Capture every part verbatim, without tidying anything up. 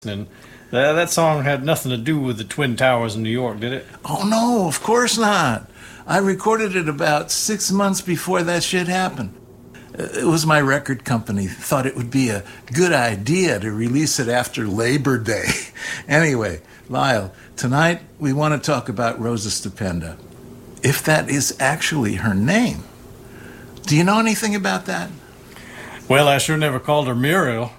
And that, that song had nothing to do with the Twin Towers in New York, did it? Oh, no, of course not. I recorded it about six months before that shit happened. It was my record company thought it would be a good idea to release it after Labor Day. Anyway, Lyle, tonight we want to talk about Rosa Stupenda. If that is actually her name. Do you know anything about that? Well, I sure never called her Muriel.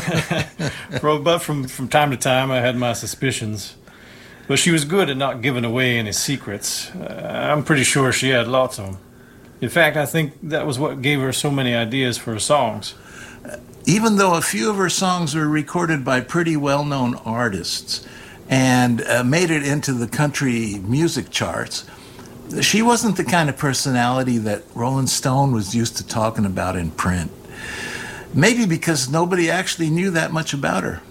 But from, from time to time I had my suspicions. But she was good at not giving away any secrets. Uh, I'm pretty sure she had lots of them. In fact, I think that was what gave her so many ideas for her songs. Uh, even though a few of her songs were recorded by pretty well-known artists and uh, made it into the country music charts, she wasn't the kind of personality that Rolling Stone was used to talking about in print. Maybe because nobody actually knew that much about her.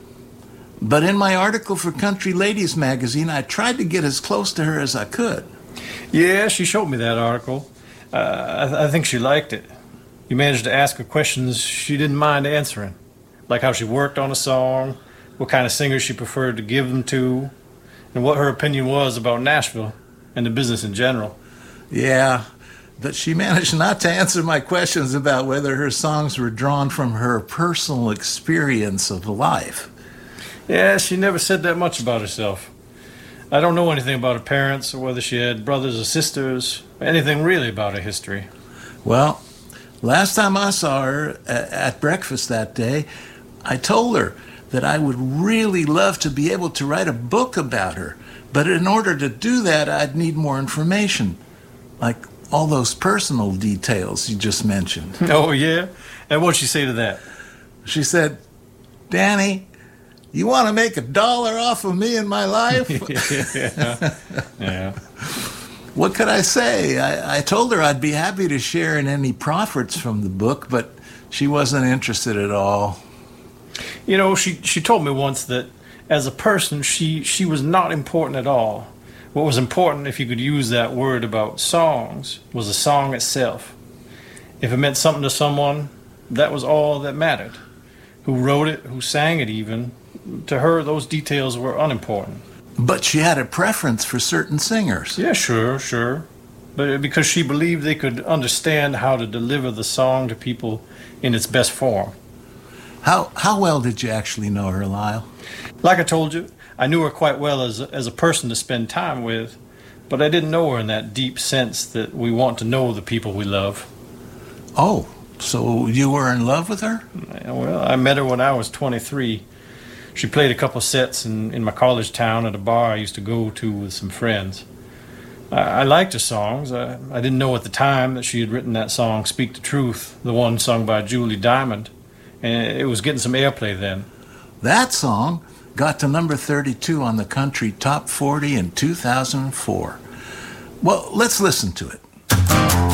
But in my article for Country Ladies magazine, I tried to get as close to her as I could. Yeah, she showed me that article. Uh, I, th- I think she liked it. You managed to ask her questions she didn't mind answering, like how she worked on a song, what kind of singers she preferred to give them to, and what her opinion was about Nashville and the business in general. Yeah, but she managed not to answer my questions about whether her songs were drawn from her personal experience of life. Yeah, she never said that much about herself. I don't know anything about her parents or whether she had brothers or sisters, or anything really about her history. Well, last time I saw her at breakfast that day, I told her that I would really love to be able to write a book about her, but in order to do that, I'd need more information, like all those personal details you just mentioned. Oh, yeah? And what'd she say to that? She said, "Danny, you want to make a dollar off of me and my life?" yeah. yeah. What could I say? I, I told her I'd be happy to share in any profits from the book, but she wasn't interested at all. You know, she, she told me once that as a person, she, she was not important at all. What was important, if you could use that word about songs, was the song itself. If it meant something to someone, that was all that mattered. Who wrote it, who sang it even, to her, those details were unimportant. But she had a preference for certain singers. Yeah, sure, sure. But because she believed they could understand how to deliver the song to people in its best form. How how well did you actually know her, Lyle? Like I told you, I knew her quite well as a, as a person to spend time with, but I didn't know her in that deep sense that we want to know the people we love. Oh, so you were in love with her? Well, I met her when I was twenty-three. She played a couple sets in, in my college town at a bar I used to go to with some friends. I, I liked her songs. I, I didn't know at the time that she had written that song, Speak the Truth, the one sung by Julie Diamond, and it was getting some airplay then. That song got to number thirty-two on the country top forty in two thousand four. Well, let's listen to it.